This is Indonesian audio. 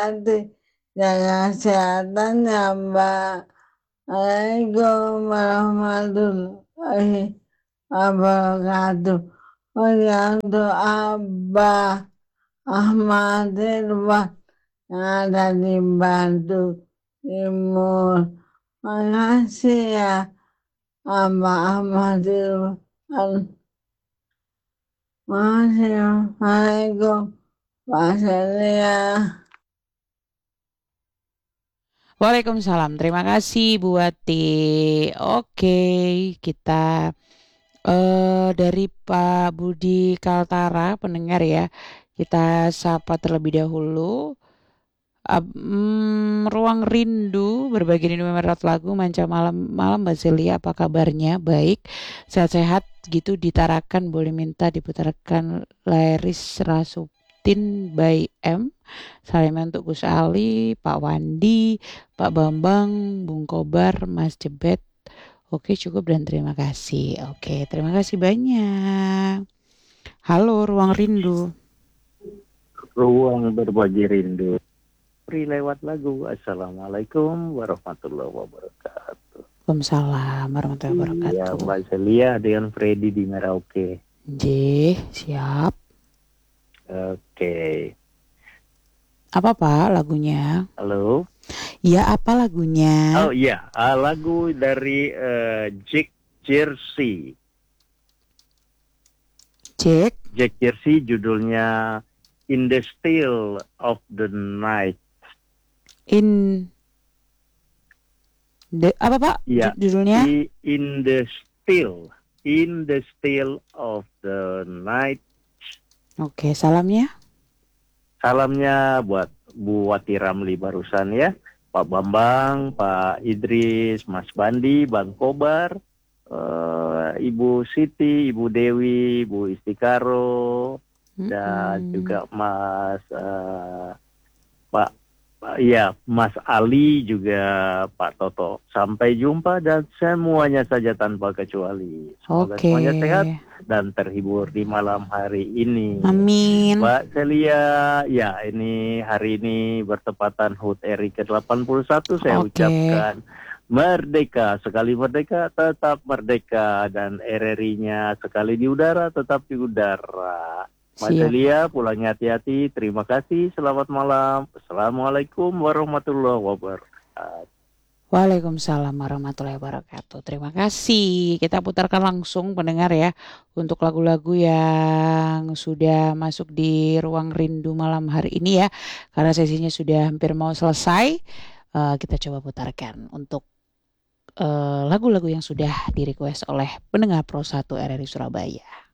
hati-hati, jaga kesehatan ya Mbak. Assalamualaikum warahmatullahi wabarakatuh. Oh ya, untuk Abah Ahmad Irfan yang ada di Batu Timur. Makasih ya, Abah Ahmad Irfan. Makasih. Assalamualaikum Pak Celia. Waalaikumsalam. Terima kasih Bu Wati. Oke, kita dari Pak Budi Kaltara pendengar ya. Kita sapa terlebih dahulu. Ruang Rindu berbagi rindu memerat lagu manca malam Mbak Celia, apa kabarnya? Baik, sehat-sehat gitu ditarakan, boleh minta diputarkan Laris Rasuptin by M. Salam untuk Gus Ali, Pak Wandi, Pak Bambang, Bung Kobar, Mas Jebet. Oke, cukup dan terima kasih. Oke, terima kasih banyak. Halo Ruang Rindu. Ruang berbagi rindu. Pri lewat lagu. Assalamualaikum warahmatullahi wabarakatuh. Waalaikumsalam warahmatullahi wabarakatuh. Iya, Mbak Celia dengan Freddy di Merauke. Siap. Oke. Apa Pak lagunya? Halo. Iya, apa lagunya? Oh iya, lagu dari Jack Jersey. Jack Jersey judulnya In the Still of the Night. Apa Pak? Iya. Judulnya? In the Still of the Night. Oke, salamnya? Salamnya buat Bu Wati Ramli barusan ya, Pak Bambang, Pak Idris, Mas Bandi, Bang Kobar, Ibu Siti, Ibu Dewi, Bu Istikaro, dan juga Mas Ali, juga Pak Toto. Sampai jumpa dan semuanya saja tanpa kecuali. Semoga semuanya sehat dan terhibur di malam hari ini. Amin. Mbak Celia, ya ini hari ini bertepatan HUT RI ke-81, saya ucapkan merdeka, sekali merdeka tetap merdeka, dan RRI-nya sekali di udara tetap di udara. Mbak Celia, pulangnya hati-hati, terima kasih, selamat malam. Assalamualaikum warahmatullahi wabarakatuh. Waalaikumsalam warahmatullahi wabarakatuh. Terima kasih. Kita putarkan langsung pendengar ya untuk lagu-lagu yang sudah masuk di Ruang Rindu malam hari ini ya. Karena sesinya sudah hampir mau selesai, kita coba putarkan untuk lagu-lagu yang sudah di-request oleh pendengar Pro 1 RRI Surabaya.